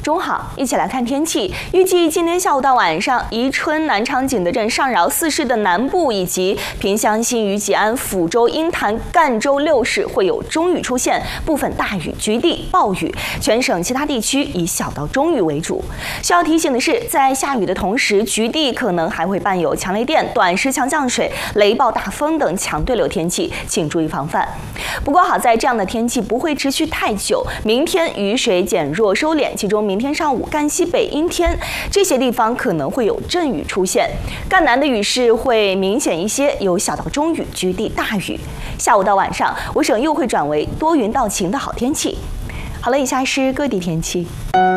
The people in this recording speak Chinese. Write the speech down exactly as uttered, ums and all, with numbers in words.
中好，一起来看天气。预计今天下午到晚上，宜春、南昌、景德镇、上饶四市的南部以及萍乡、新余、吉安、抚州、鹰潭、赣州六市会有中雨出现，部分大雨，局地暴雨。全省其他地区以小到中雨为主。需要提醒的是，在下雨的同时，局地可能还会伴有强雷电、短时强降水、雷暴、大风等强对流天气，请注意防范。不过好在这样的天气不会持续太久，明天雨水减弱收敛，其中明天上午赣西北阴天，这些地方可能会有阵雨出现。赣南的雨势会明显一些，有小到中雨，局地大雨。下午到晚上，我省又会转为多云到晴的好天气。好了，以下是各地天气。